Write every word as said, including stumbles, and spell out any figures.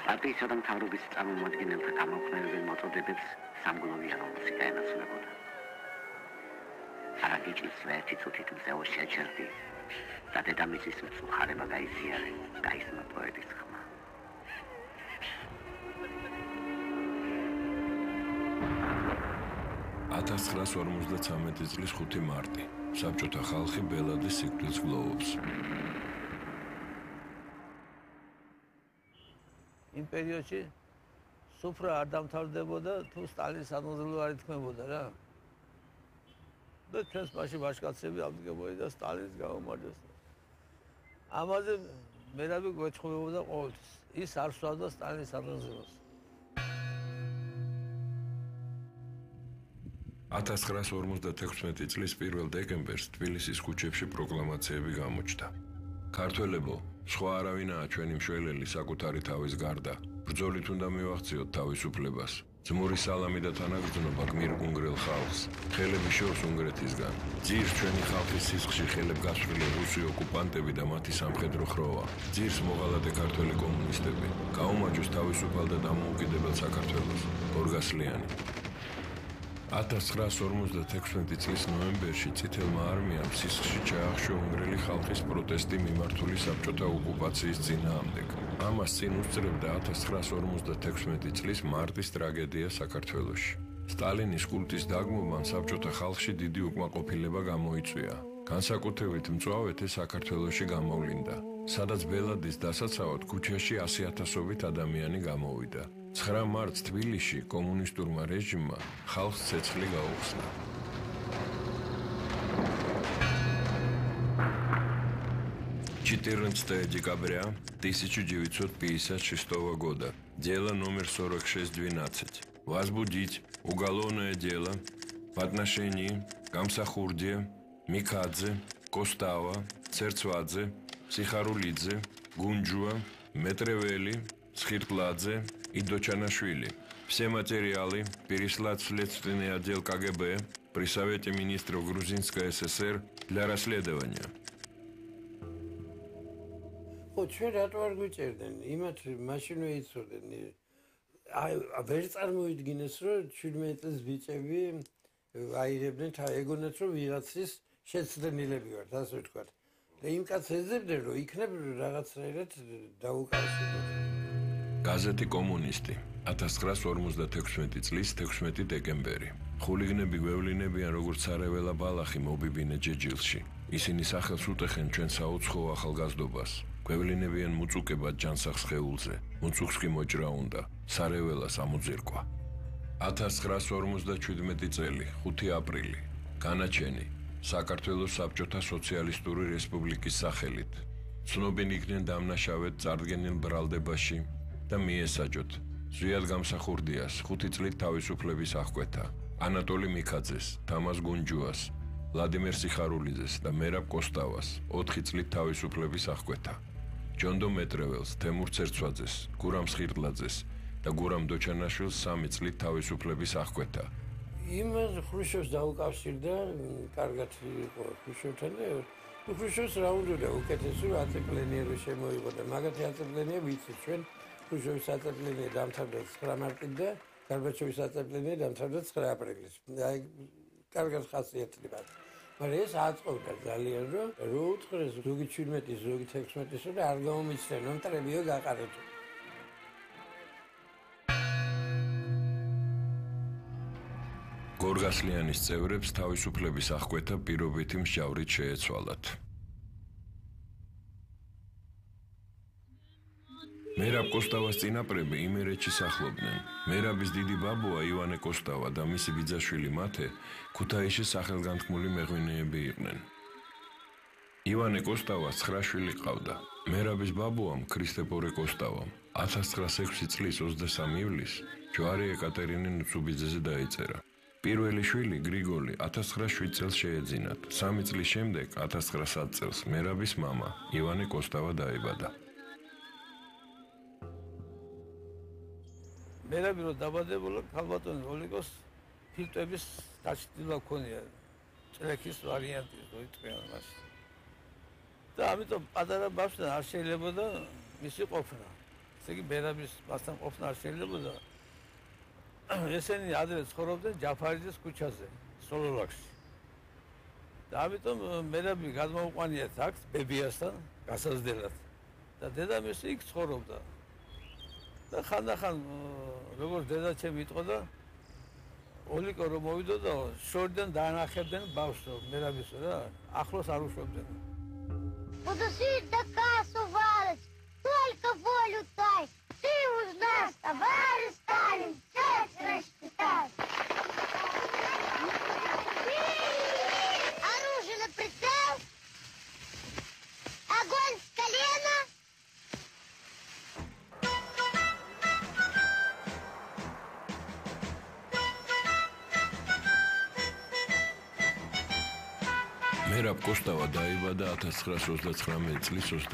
პარტიისა და მთავრობის წარმომადგენელთა გამოხმეებელ მოწოდებებს სამგლოვიანი მუსიკა ენაცვლებოდა. არაგიჭის ვერთი წუთით მზეო შეჩერდი და დედამისის მსუხარება გაიზიარე გაისმა პოეტის ხმა. ათას ცხრაას ორმოცდათვრამეტი წლის ხუთი მარტი საბჭოთა ხალხი ბელადის სიკვდილს გლოვობს. იმ პერიოდში სუფრა არ დამთავრდებოდა თუ სტალინის სამოზელო არ ითქმებოდა რა. და ჩვენს მასში ვაჟკაცები ამდგებოდი და სტალინის გამომარჯოს. ამაზე მერაბი გვეცხოვებოდა ყოველთვის. ის არ სვავდა სტალინის სამოზელოს. ათას ცხრაას ორმოცდათექვსმეტი წლის პირველ დეკემბერს თბილისის ქუჩებში პროკლამაციები გამოჩნდა. ქართველებო, სხვა არავინაა ჩვენი მშველელი საკუთარი თავის გარდა. ბრძოლით უნდა მივაღწიოთ თავისუფლებას. ძმური სალამი და თანაგრძნობა გმირ უნგრელ ხალხს, ხელები შორს უნგრეთისგან. ძირს ჩვენი ხალხის სისხლში ხელებ გასვლილი რუსი ოკუპანტები და მათი სამხედრო ხროვა. ძირს მოღალატე ქართველი კომუნისტები. გაუმაჯოს თავისუფალ და დამოუკიდებელ საქართველოს. გორგასლიანი. ათას ცხრაას ორმოცდათექვსმეტი წლის ნოემბერში წითელმა არმიამ სისხლში ჩაახშო უნგრელი ხალხის პროტესტი მიმართული საბჭოთა ოკუპაციის წინააღმდეგ. ამას წინ უსწრებდა ათას ცხრაას ორმოცდათექვსმეტი წლის მარტის ტრაგედია საქართველოში. სტალინის კულტის დაგმობამ საბჭოთა ხალხში დიდი უკმაყოფილება გამოიწვია. განსაკუთრებით მწვავედ ეს საქართველოში გამოვლინდა, სადაც ბელადის დასაცავად ქუჩაში ასი ათასობით ადამიანი გამოვიდა. ცხრა მარტს თბილისში კომუნისტურმა რეჟიმმა ხალხს ცეცხლი გაუხსნა. четырнадцатое декабря тысяча девятьсот пятьдесят шестого года. Дело номер сорок шесть двенадцать. Возбудить уголовное дело в отношении Камсахурдия, Микадзе, Костава, Церцвадзе, Сихарулидзе, Гунджуа, Метревели, Схиртладзе и Дочанашвили. Все материалы переслать в следственный отдел ка гэ бэ при Совете министров Грузинской эс эс эр для расследования. ჩვენ რატო არ გვიწერდნენ? იმათ მაშინ ვეიცოდნენ. აი, ვერ წარმოიდგინეს, რომ შვიდმეტი წლის ბიჭები აირებდნენ თა ეგონათ, რომ ვიღაცის შეცდენილები ვართ, ასე ვთქვათ. და იმ კაცს ეძებდნენ, რომ იქნებ რაღაცნაირად დაუკავშირდეს. გაზეთი კომუნისტი, ათას ცხრაას ორმოცდათექვსმეტი წლის თექვსმეტი დეკემბერი. ხულიგნები გვევლინებიან როგორც სარეველა ბალახი მობიბინე ჯეჯილში. ისინი სახელს უტეხენ ჩვენ საუცხოო ახალგაზრდობას. გვევლინებიან მუწუკებად ჯანსაღ სხეულზე, მუწუქს კი მოჭრა უნდა, სარეველას ამოძირკვა. ათას ცხრაას ორმოცდაჩვიდმეტი წელი, ხუთი აპრილი. განაჩენი, საქართველოს საბჭოთა სოციალისტური რესპუბლიკის სახელით. ცნობენ იქნენ დამნაშავედ წარდგენილ ბრალდებაში და მიესაჯოთ ზვიად გამსახურდიას ხუთი წლით თავისუფლების აღკვეთა, ანატოლი მიქაძეს, თამაზ გუნჯუას, ვლადიმერ სიხარულიძეს და მერაბ კოსტავას ოთხი წლით თავისუფლების აღკვეთა. ჯონდო მეტრეველს, თემურ ცერცვაძეს, გურამ სხირტლაძეს და გურამ დოჩანაშვილს სამი წლით თავისუფლების აღკვეთა. იმას ხრუშოვს დაუკავშირდა, კარგად იყო ხრუშოვთან და ხრუშოვს რა უნდა უკეთეს რომ აწეპლენიერო შემოიღო და მაგათი აწეპლენია ვიცით ჩვენ ხრუშოვის აწეპლენია დამთავრდა ცხრა მარტით და გარბაჩოვის აწეპლენია დამთავრდა ცხრა აპრილის. აი კარგად ხასიათდება. მაგრამ ეს აწყობდა ძალიან რომ რო უთხრეს ზოგი შვიდმეტი ზოგი თექვსმეტი და არ გამომიცნე რომ მტრებიო გაყარეთ. გორგასლიანის წევრებს თავისუფლების აღკვეთა პირობითი მსჯავრით შეეცვალათ. მერაბ კოსტავას წინაპრები იმერეთში სახლობდნენ. მერაბის დიდი ბაბუა ივანე კოსტავა და მისი ბიძაშვილი მათე ქუთაისში სახელგანთქმული მეღვინეები იყვნენ. ივანე კოსტავას ცხრა შვილი ყავდა. მერაბის ბაბუამ ქრისტეფორე კოსტავამ ათას ცხრაას ექვსი წლის ოცდასამი ივლისს ჯვარი ეკატერინე ნუცუბიძეზე დაიწერა. პირველი შვილი გრიგოლი ათას ცხრაას შვიდ წელს შეეძინათ. სამი წლის შემდეგ ათას ცხრაას ათ წელს მერაბის მამა ივანე კოსტავა დაიბადა. მერაბი რო დაბადებულა ქალბატონი ოლიგოს ფილტვების დაჭრილება ქონია. ჭრექის ვარიანტი მოიწვია მაშინ. და ამიტომ პატარა ბავშვთან არ შეიძლებოდა მისი ყოფნა. ესე იგი მერაბის მასთან ყოფნა არ შეიძლებოდა. ესენი ადრე ცხოვრობდნენ ჯაფარიძის ქუჩაზე, სოლოლაკში. და ამიტომ მერაბი გადმოუყვანიათ აქ ბებიასთან გასაზრდელად. და დედამისი იქ ცხოვრობდა. და ხანდახან როგორც დედაჩემი იტყოდა ოლიკო რომ მოვიდოდა შორიდან დაანახებდნენ ბავშვს მერაბის რა ახლოს არ უშვებდნენ. Буду жить до кассу валить, только волю дай. Ты уж наш товарищ Сталин, честь рассчитай. Оружие на прицел, огонь с колена. მერაბ კოსტავა დაიბადა ათას ცხრაას ოცდაცხრამეტი წლის